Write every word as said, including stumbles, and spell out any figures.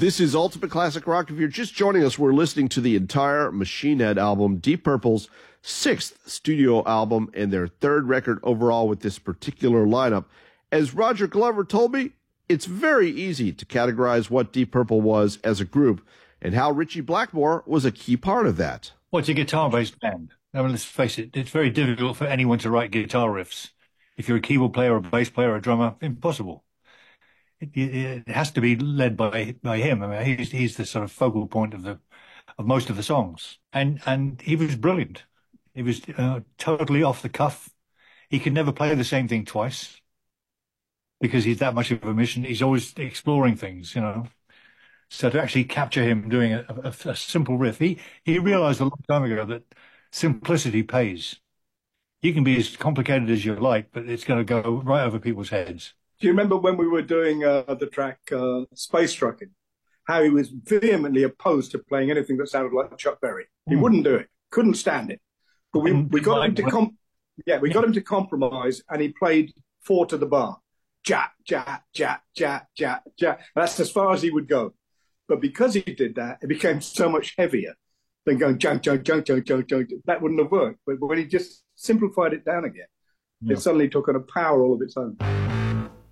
This is Ultimate Classic Rock. If you're just joining us, we're listening to the entire Machine Head album, Deep Purple's sixth studio album and their third record overall with this particular lineup. As Roger Glover told me, it's very easy to categorize what Deep Purple was as a group and how Ritchie Blackmore was a key part of that. Well, it's a guitar-based band. I mean, let's face it, it's very difficult for anyone to write guitar riffs. If you're a keyboard player, a bass player, or a drummer, impossible. It, it, it has to be led by by him. I mean, he's he's the sort of focal point of the of most of the songs, and and he was brilliant. He was uh, totally off the cuff. He could never play the same thing twice because he's that much of a mission. He's always exploring things, you know. So to actually capture him doing a, a, a simple riff, he he realized a long time ago that simplicity pays. You can be as complicated as you like, but it's going to go right over people's heads. Do you remember when we were doing uh, the track uh, Space Trucking, how he was vehemently opposed to playing anything that sounded like Chuck Berry? He mm. wouldn't do it, couldn't stand it. But we, we got him to com- yeah, we got him to compromise, and he played four to the bar. Ja, ja, ja, ja, ja, ja. That's as far as he would go. But because he did that, it became so much heavier than going junk, junk, junk, junk, junk, junk. That wouldn't have worked. But when he just simplified it down again, yeah. It suddenly took on a power all of its own.